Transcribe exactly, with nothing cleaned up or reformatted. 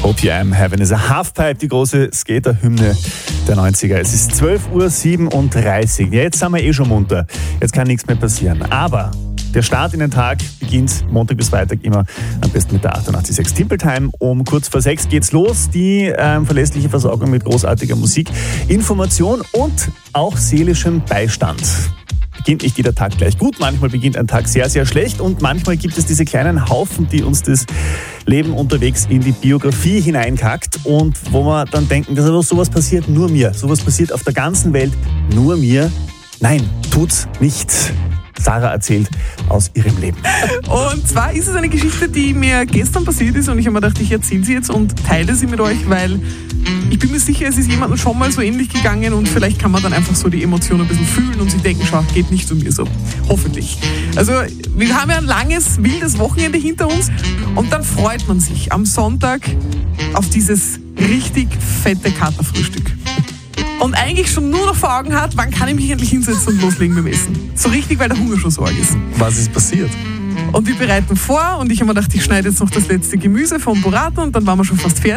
Hope You Am Heaven is a Halfpipe, die große Skater-Hymne der neunziger. Es ist zwölf Uhr siebenunddreißig. Ja, jetzt sind wir eh schon munter. Jetzt kann nichts mehr passieren. Aber der Start in den Tag beginnt Montag bis Freitag immer am besten mit der achtundachtzig Komma sechs Temple Time. Um kurz vor sechs geht's los. Die ähm, verlässliche Versorgung mit großartiger Musik, Information und auch seelischem Beistand. Beginnt nicht jeder Tag gleich gut, manchmal beginnt ein Tag sehr, sehr schlecht und manchmal gibt es diese kleinen Haufen, die uns das Leben unterwegs in die Biografie hineinkackt und wo wir dann denken, dass aber sowas passiert nur mir, sowas passiert auf der ganzen Welt nur mir. Nein, tut's nicht. Sarah erzählt aus ihrem Leben. Und zwar ist es eine Geschichte, die mir gestern passiert ist und ich habe mir gedacht, ich erzähle sie jetzt und teile sie mit euch, weil ich bin mir sicher, es ist jemandem schon mal so ähnlich gegangen und vielleicht kann man dann einfach so die Emotionen ein bisschen fühlen und sich denken, schau, geht nicht zu mir so. Hoffentlich. Also wir haben ja ein langes, wildes Wochenende hinter uns und dann freut man sich am Sonntag auf dieses richtig fette Katerfrühstück. Und eigentlich schon nur noch vor Augen hat, wann kann ich mich endlich hinsetzen und loslegen mit dem Essen. So richtig, weil der Hunger schon so arg ist. Was ist passiert? Und wir bereiten vor und ich habe mir gedacht, ich schneide jetzt noch das letzte Gemüse vom Burrata und dann waren wir schon fast fertig.